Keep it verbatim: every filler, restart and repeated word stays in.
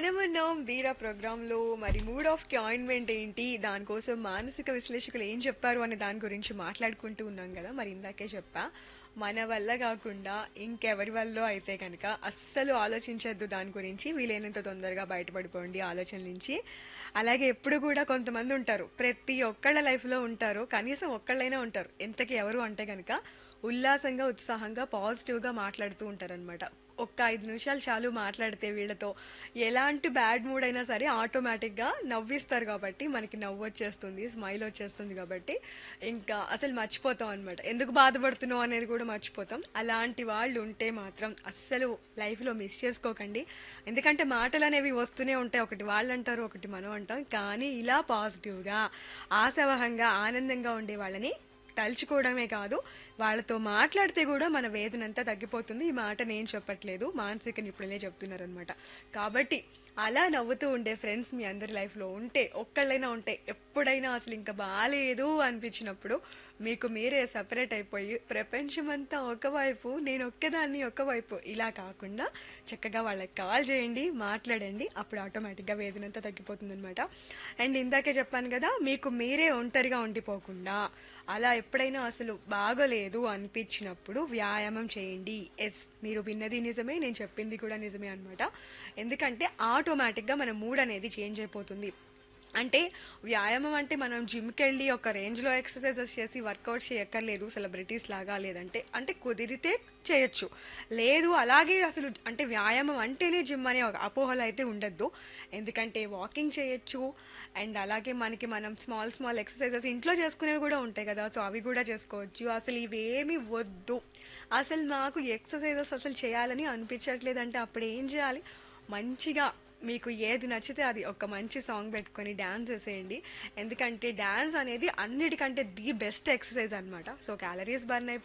మనమున్నాం ధీరా ప్రోగ్రాంలో. మరి మూడ్ ఆఫ్ కి ఆయింట్మెంట్ ఏంటి, దానికోసం మానసిక విశ్లేషకులు ఏం చెప్పారు అనే దాని గురించి మాట్లాడుకుంటూ ఉన్నాం కదా. మరి ఇందాకే చెప్పా, మన వల్ల కాకుండా ఇంకెవరి వల్ల అయితే కనుక అస్సలు ఆలోచించద్దు దాని గురించి. వీలైనంత తొందరగా బయటపడిపోండి ఆలోచన నుంచి. అలాగే ఎప్పుడు కూడా కొంతమంది ఉంటారు, ప్రతి ఒక్కళ్ళ లైఫ్లో ఉంటారు, కనీసం ఒక్కళ్ళైనా ఉంటారు. ఎంతకి ఎవరు అంటే కనుక ఉల్లాసంగా, ఉత్సాహంగా, పాజిటివ్గా మాట్లాడుతూ ఉంటారనమాట. ఒక్క ఐదు నిమిషాలు చాలు మాట్లాడితే వీళ్ళతో ఎలాంటి బ్యాడ్ మూడ్ అయినా సరే ఆటోమేటిక్గా నవ్విస్తారు కాబట్టి మనకి నవ్వు వచ్చేస్తుంది, స్మైల్ వచ్చేస్తుంది కాబట్టి ఇంకా అసలు మర్చిపోతాం అనమాట. ఎందుకు బాధపడుతున్నాం అనేది కూడా మర్చిపోతాం. అలాంటి వాళ్ళు ఉంటే మాత్రం అస్సలు లైఫ్లో మిస్ చేసుకోకండి. ఎందుకంటే మాటలు అనేవి వస్తూనే ఉంటాయి, ఒకటి వాళ్ళు అంటారు, ఒకటి మనం అంటాం. కానీ ఇలా పాజిటివ్గా, ఆశావహంగా, ఆనందంగా ఉండే వాళ్ళని తలుచుకోవడమే కాదు, వాళ్ళతో మాట్లాడితే కూడా మన వేదన అంతా తగ్గిపోతుంది. ఈ మాట నేను చెప్పట్లేదు, మానసిక నిపుణులే చెప్తున్నారనమాట. కాబట్టి అలా నవ్వుతూ ఉండే ఫ్రెండ్స్ మీ అందరి లైఫ్లో ఉంటే, ఒక్కళ్ళైనా ఉంటే, ఎప్పుడైనా అసలు ఇంకా బాగాలేదు అనిపించినప్పుడు మీకు మీరే సపరేట్ అయిపోయి ప్రపంచమంతా ఒకవైపు, నేను ఒక్కదాన్ని ఒకవైపు ఇలా కాకుండా చక్కగా వాళ్ళకి కాల్ చేయండి, మాట్లాడండి. అప్పుడు ఆటోమేటిక్గా వేదనంతా తగ్గిపోతుంది అనమాట. అండ్ ఇందాకే చెప్పాను కదా, మీకు మీరే ఒంటరిగా ఉండిపోకుండా అలా ఎప్పుడైనా అసలు బాగోలేదు అనిపించినప్పుడు వ్యాయామం చేయండి. ఎస్, మీరు విన్నది నిజమే, నేను చెప్పింది కూడా నిజమే అనమాట. ఎందుకంటే ఆటోమేటిక్గా మన మూడ్ అనేది చేంజ్ అయిపోతుంది. అంటే వ్యాయామం అంటే మనం జిమ్కి వెళ్ళి ఒక రేంజ్లో ఎక్సర్సైజెస్ చేసి వర్కౌట్ చేయక్కర్లేదు సెలబ్రిటీస్ లాగా. లేదంటే అంటే కుదిరితే చేయొచ్చు, లేదు అలాగే అసలు అంటే వ్యాయామం అంటేనే జిమ్ అనే ఒక అపోహలు అయితే ఉండద్దు. ఎందుకంటే వాకింగ్ చేయొచ్చు, అండ్ అలాగే మనకి మనం స్మాల్ స్మాల్ ఎక్సర్సైజెస్ ఇంట్లో చేసుకునేవి కూడా ఉంటాయి కదా, సో అవి కూడా చేసుకోవచ్చు. అసలు ఇవేమి వద్దు, అసలు మాకు ఎక్సర్సైజెస్ అసలు చేయాలని అనిపించట్లేదంటే అప్పుడు ఏం చేయాలి, మంచిగా మీకు ఏది నచ్చితే అది ఒక మంచి సాంగ్ పెట్టుకొని డ్యాన్స్ చేసేయండి. ఎందుకంటే డ్యాన్స్ అనేది అన్నిటికంటే ది బెస్ట్ ఎక్సర్సైజ్ అనమాట. సో క్యాలరీస్ బర్న్ అయిపోయి